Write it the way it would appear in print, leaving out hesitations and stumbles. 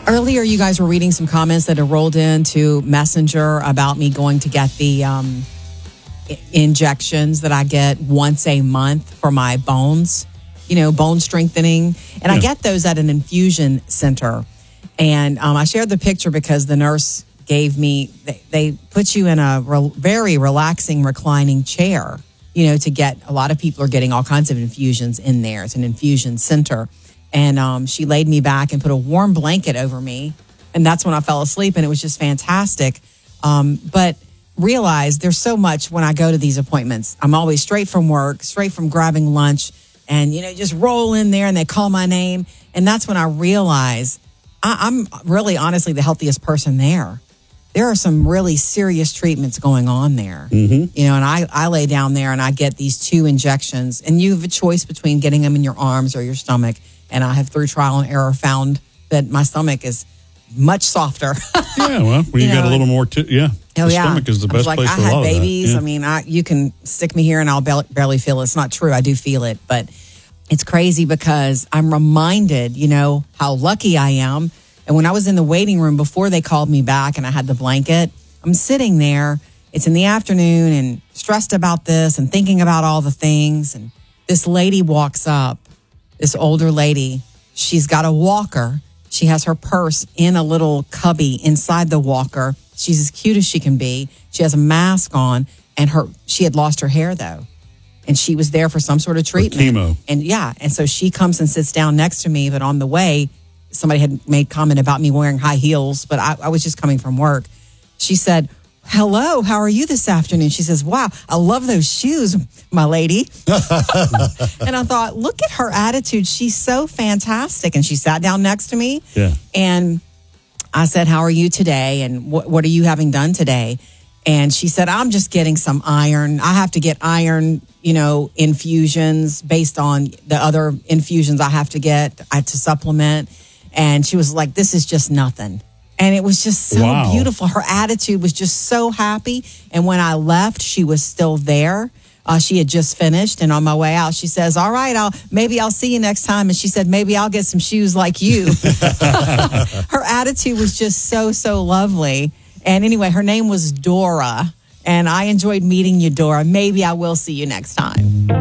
Earlier, you guys were reading some comments that had rolled into Messenger about me going to get the injections that I get once a month for my bones, bone strengthening. And I get those at an infusion center. And I shared the picture because the nurse gave me, they put you in a very relaxing reclining chair, to get, a lot of people are getting all kinds of infusions in there. It's an infusion center. And she laid me back and put a warm blanket over me. And that's when I fell asleep. And it was just fantastic. But realized there's so much when I go to these appointments. I'm always straight from work, straight from grabbing lunch. And, just roll in there and they call my name. And that's when I realize I'm really, honestly, the healthiest person there. There are some really serious treatments going on there. And I lay down there and I get these 2 injections. And you have a choice between getting them in your arms or your stomach. And I have, through trial and error, found that my stomach is much softer. Well, you got a little more, the stomach is the best place for a lot of that. I had babies. I mean, you can stick me here and I'll barely feel it. It's not true. I do feel it. But it's crazy because I'm reminded, how lucky I am. And when I was in the waiting room before they called me back and I had the blanket, I'm sitting there. It's in the afternoon and stressed about this and thinking about all the things. And this lady walks up. This older lady, she's got a walker. She has her purse in a little cubby inside the walker. She's as cute as she can be. She has a mask on, and she had lost her hair, though. And she was there for some sort of treatment. For chemo. And so she comes and sits down next to me. But on the way, somebody had made comment about me wearing high heels, but I was just coming from work. She said, "Hello, how are you this afternoon?" She says, "Wow, I love those shoes, my lady." And I thought, look at her attitude. She's so fantastic. And she sat down next to me. Yeah. And I said, "How are you today? And what are you having done today?" And she said, "I'm just getting some iron. I have to get iron, infusions based on the other infusions I have to get to supplement." And she was like, "This is just nothing." And it was just so beautiful. Her attitude was just so happy. And when I left, she was still there. She had just finished. And on my way out, she says, "All right, maybe I'll see you next time." And she said, "Maybe I'll get some shoes like you." Her attitude was just so, so lovely. And anyway, her name was Dora. And I enjoyed meeting you, Dora. Maybe I will see you next time.